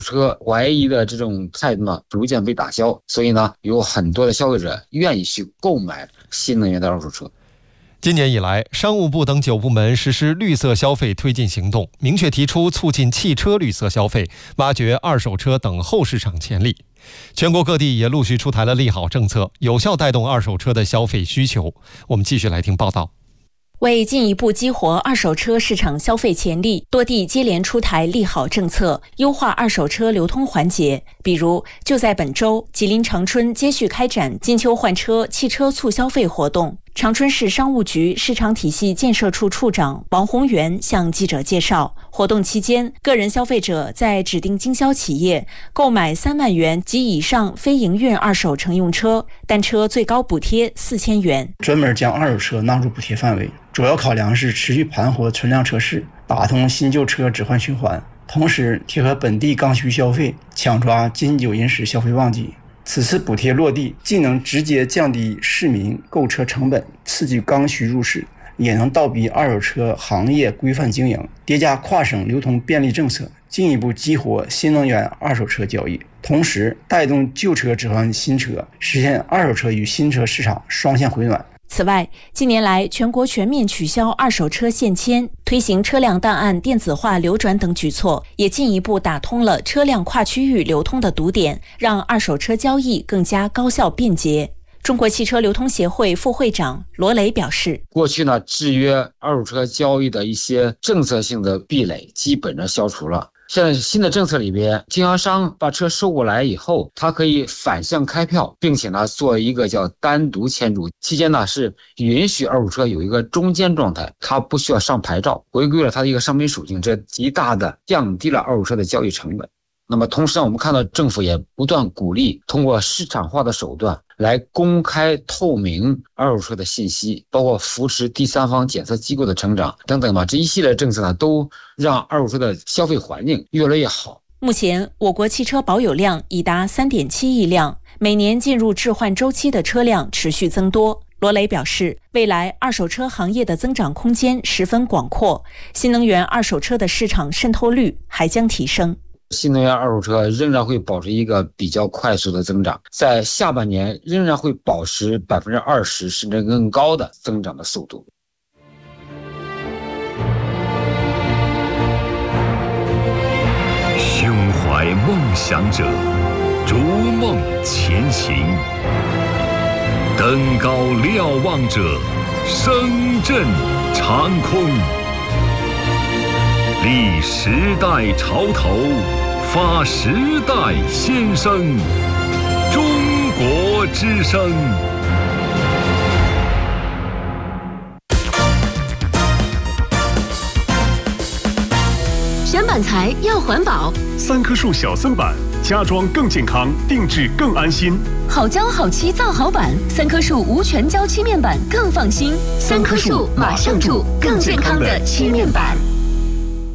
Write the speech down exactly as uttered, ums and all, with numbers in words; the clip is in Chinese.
车怀疑的这种态度呢逐渐被打消，所以呢有很多的消费者愿意去购买新能源的二手车。 今年以来，商务部等九部门实施绿色消费推进行动，明确提出促进汽车绿色消费，挖掘二手车等后市场潜力。全国各地也陆续出台了利好政策，有效带动二手车的消费需求。我们继续来听报道。 为进一步激活二手车市场消费潜力，多地接连出台利好政策，优化二手车流通环节。比如，就在本周，吉林长春接续开展金秋换车汽车促消费活动。长春市商务局市场体系建设处处长王宏元向记者介绍，活动期间，个人消费者在指定经销企业购买三万元及以上非营运二手乘用车，单车最高补贴四千元。 专门将二手车纳入补贴范围，主要考量是持续盘活存量车市，打通新旧车置换循环，同时贴合本地刚需消费，抢抓金九银十消费旺季。此次补贴落地，既能直接降低市民购车成本，刺激刚需入市，也能倒逼二手车行业规范经营，叠加跨省流通便利政策，进一步激活新能源二手车交易，同时带动旧车置换新车，实现二手车与新车市场双向回暖。 此外，近年来全国全面取消二手车限迁，推行车辆档案电子化流转等举措，也进一步打通了车辆跨区域流通的堵点，让二手车交易更加高效便捷。中国汽车流通协会副会长罗雷表示， 过去呢，制约二手车交易的一些政策性的壁垒基本上消除了。现在新的政策里边，经销商把车收过来以后，他可以反向开票，并且呢做一个叫单独签注，期间呢是允许二手车有一个中间状态，它不需要上牌照，回归了它的一个商品属性，这极大的降低了二手车的交易成本。那么同时呢，我们看到政府也不断鼓励通过市场化的手段来公开透明二手车的信息，包括扶持第三方检测机构的成长等等吧，这一系列政策呢，都让二手车的消费环境越来越好。 目前，我国汽车保有量已达 三点七亿辆，每年进入置换周期的车辆持续增多。罗雷表示，未来二手车行业的增长空间十分广阔，新能源二手车的市场渗透率还将提升。 新能源二手车仍然会保持一个比较快速的增长，在下半年仍然会保持 百分之二十 甚至更高的增长的速度。 胸怀梦想者，逐梦前行；登高瞭望者，声震长空。立时代潮头，发时代先声，中国之声。 选板材要环保， 三棵树小森板，家装更健康，定制更安心。 好胶好漆造好板，三棵树无全胶漆面板更放心。三棵树马上住更健康的漆面板。